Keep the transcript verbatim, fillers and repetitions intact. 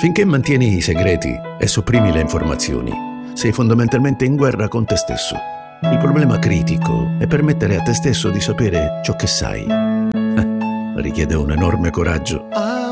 Finché mantieni i segreti e sopprimi le informazioni, sei fondamentalmente in guerra con te stesso. Il problema critico è permettere a te stesso di sapere ciò che sai. Richiede un enorme coraggio.